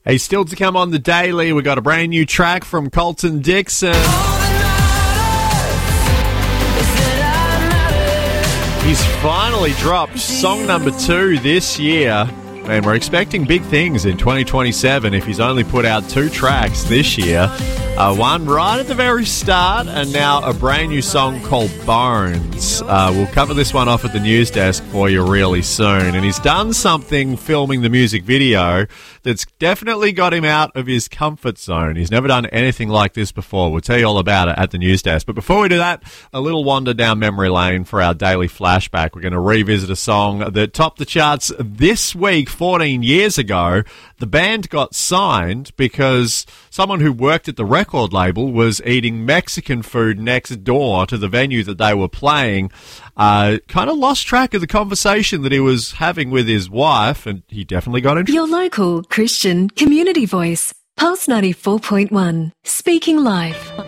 Hey, still to come on the Daily, we got a brand new track from Colton Dixon. He's finally dropped song number 2 this year, and we're expecting big things in 2027 if he's only put out 2 tracks this year. One right at the very start, and now a brand new song called Bones. We'll cover this one off at the news desk for you really soon. And he's done something filming the music video that's definitely got him out of his comfort zone. He's never done anything like this before. We'll tell you all about it at the news desk. But before we do that, a little wander down memory lane for our daily flashback. We're going to revisit a song that topped the charts this week 14 years ago. The band got signed because someone who worked at the record label was eating Mexican food next door to the venue that they were playing. Kind of lost track of the conversation that he was having with his wife, and he definitely got into Your local Christian community voice, Pulse 94.1, speaking live.